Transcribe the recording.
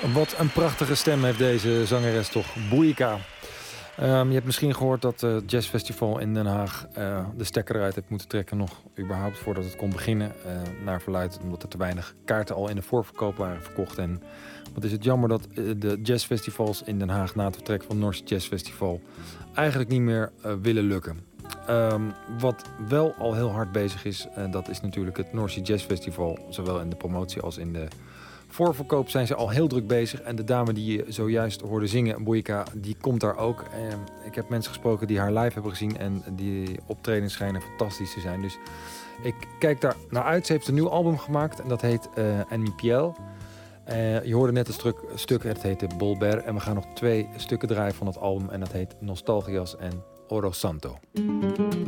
Wat een prachtige stem heeft deze zangeres toch. Boeika. Je hebt misschien gehoord dat het jazzfestival in Den Haag de stekker eruit heeft moeten trekken. Nog überhaupt voordat het kon beginnen. Naar verluidt omdat er te weinig kaarten al in de voorverkoop waren verkocht. En wat is het jammer dat de jazzfestivals in Den Haag na het vertrek van het Noorse Jazz Festival eigenlijk niet meer willen lukken. Wat wel al heel hard bezig is, dat is natuurlijk het Noorse Jazz Festival. Zowel in de promotie als in de voorverkoop zijn ze al heel druk bezig. En de dame die je zojuist hoorde zingen, Boeika, die komt daar ook. Ik heb mensen gesproken die haar live hebben gezien en die optredens schijnen fantastisch te zijn. Dus ik kijk daar naar uit. Ze heeft een nieuw album gemaakt en dat heet En Piel. Je hoorde net een stuk, het heette Bolber. En we gaan nog 2 stukken draaien van het album en dat heet Nostalgias en Oro Santo.